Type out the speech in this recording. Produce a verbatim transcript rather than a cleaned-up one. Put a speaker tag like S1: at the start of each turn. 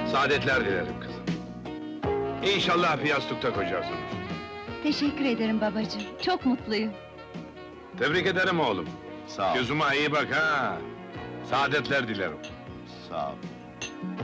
S1: Saadetler dilerim kızım. İnşallah piyastukta kocarsınız.
S2: Teşekkür ederim babacığım, çok mutluyum.
S1: Tebrik ederim oğlum.
S3: Sağ ol,
S1: Gözüme iyi bak ha! Saadetler dilerim.
S3: sağ ol.